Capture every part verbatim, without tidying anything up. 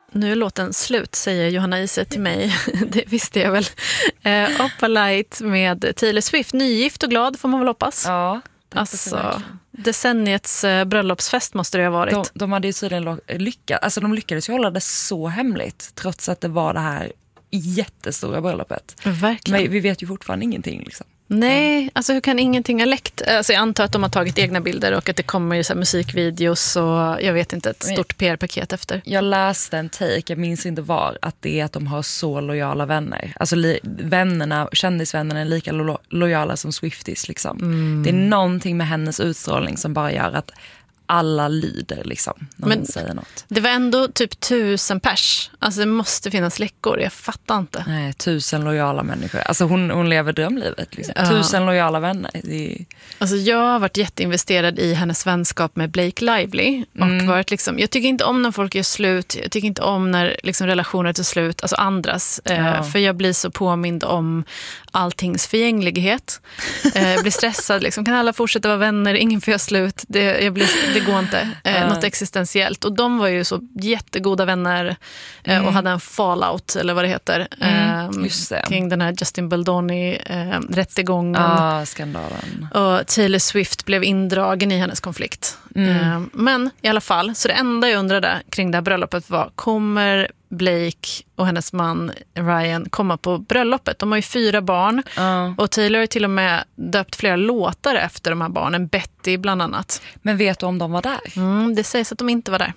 nu är låten slut, säger Johanna Ise till mig. Det visste jag väl. Eh, Opalite med Taylor Swift. Nygift och glad får man väl hoppas. Ja. Alltså, decenniets eh, bröllopsfest måste det ha varit. De, de hade ju tydligen lyckats. Alltså de lyckades ju hålla det så hemligt. Trots att det var det här jättestora bröllopet. Verkligen. Men vi vet ju fortfarande ingenting liksom. Nej, alltså hur kan ingenting ha läckt? Alltså jag antar att de har tagit egna bilder och att det kommer ju så här musikvideos och jag vet inte, ett stort P R-paket efter. Jag läste en take, jag minns inte var, att det är att de har så lojala vänner. Alltså li- vännerna, kändisvännerna är lika lo- lojala som Swifties liksom. Mm. Det är någonting med hennes utstrålning som bara gör att alla lyder liksom när Men hon säger något. Det var ändå typ tusen pers. Alltså det måste finnas läckor, jag fattar inte. Nej, tusen lojala människor. Alltså hon, hon lever drömlivet liksom. Ja. Tusen lojala vänner. Det... Alltså jag har varit jätteinvesterad i hennes vänskap med Blake Lively. Och mm. varit liksom, jag tycker inte om när folk gör slut. Jag tycker inte om när liksom relationer tar slut. Alltså andras. Ja. Eh, för jag blir så påmind om alltings förgänglighet. eh, jag blir stressad. Liksom. Kan alla fortsätta vara vänner? Ingen får göra slut. Det, jag blir, det går inte. Eh, uh. Något existentiellt. Och de var ju så jättegoda vänner. Eh, mm. Och hade en fallout, eller vad det heter. Mm. Eh, kring den här Justin Baldoni-rättegången. Eh, ah, skandalen. Och Taylor Swift blev indragen i hennes konflikt. Mm. Men i alla fall, så det enda jag undrade kring det här bröllopet var, kommer Blake och hennes man Ryan komma på bröllopet? De har ju fyra barn. Uh. Och Taylor har till och med döpt flera låtar efter de här barnen. Betty bland annat. Men vet du om de var där? Mm, det sägs att de inte var där.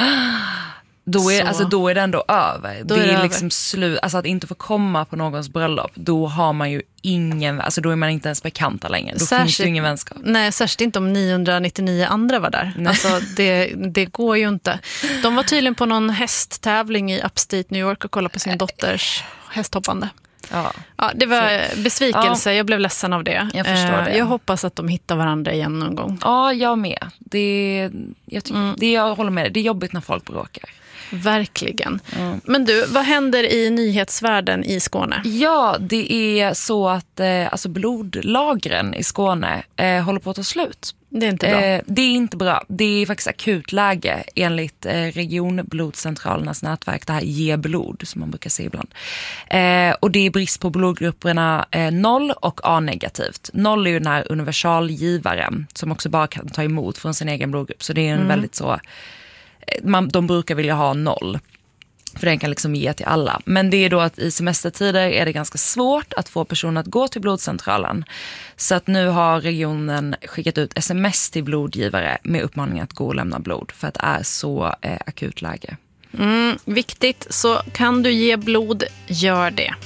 Då är, alltså, då är det ändå över. Då det är, är det liksom slut. Alltså att inte få komma på någons bröllop, då har man ju ingen, alltså då är man inte ens bekanta längre. Då särskilt, finns det ju ingen vänskap. Nej, särskilt inte om niohundranittionio andra var där. Nej. Alltså det, det går ju inte. De var tydligen på någon hästtävling i Upstate New York och kollade på sin dotters hästhoppande. Ja. Ja, det var besvikelse. Ja. Jag blev ledsen av det. Jag förstår det. Jag hoppas att de hittar varandra igen någon gång. Ja, jag med. Det, jag, tycker, mm. det, jag håller med dig. Det är jobbigt när folk bråkar. Verkligen. Mm. Men du, vad händer i nyhetsvärlden i Skåne? Ja, det är så att eh, alltså blodlagren i Skåne eh, håller på att ta slut. Det är inte bra. Eh, det är inte bra. Det är faktiskt akut läge enligt eh, regionblodcentralernas nätverk. Det här Ge blod som man brukar se ibland. Eh, och det är brist på blodgrupperna eh, noll och A-negativt. Noll är ju den här universalgivaren som också bara kan ta emot från sin egen blodgrupp. Så det är en mm. väldigt så... Man, de brukar vilja ha noll. För den kan liksom ge till alla. Men det är då att i semestertider är det ganska svårt att få personer att gå till blodcentralen. Så att nu har regionen skickat ut sms till blodgivare med uppmaning att gå och lämna blod. För att det är så eh, akut läge. Mm, viktigt, så kan du ge blod, gör det.